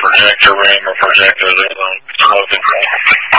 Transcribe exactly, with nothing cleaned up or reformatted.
projector ring or projector that um, some of them